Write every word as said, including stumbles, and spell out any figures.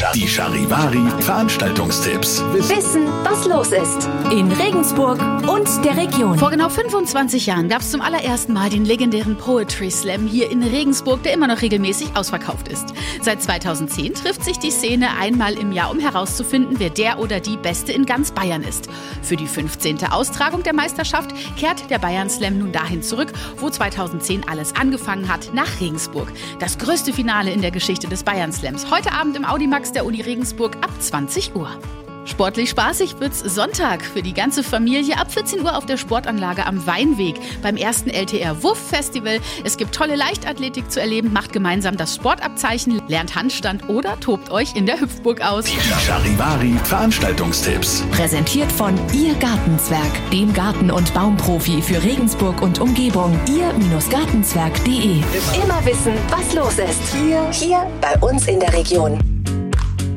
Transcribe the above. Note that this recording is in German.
Die Charivari Veranstaltungstipps. Wissen, was los ist. In Regensburg und der Region. Vor genau fünfundzwanzig Jahren gab es zum allerersten Mal den legendären Poetry Slam hier in Regensburg, der immer noch regelmäßig ausverkauft ist. Seit zweitausendzehn trifft sich die Szene einmal im Jahr, um herauszufinden, wer der oder die Beste in ganz Bayern ist. Für die fünfzehnte Austragung der Meisterschaft kehrt der Bayern Slam nun dahin zurück, wo zweitausendzehn alles angefangen hat, nach Regensburg. Das größte Finale in der Geschichte des Bayern Slams. Heute Abend im Audimax der Uni Regensburg ab zwanzig Uhr. Sportlich spaßig wird's Sonntag für die ganze Familie ab vierzehn Uhr auf der Sportanlage am Weinweg beim ersten L T R Wuff Festival. Es gibt tolle Leichtathletik zu erleben, macht gemeinsam das Sportabzeichen, lernt Handstand oder tobt euch in der Hüpfburg aus. Die Charivari Veranstaltungstipps. Präsentiert von Ihr Gartenzwerg, dem Garten- und Baumprofi für Regensburg und Umgebung. ihr Gartenzwerg punkt de. Immer wissen, was los ist. Hier, hier bei uns in der Region.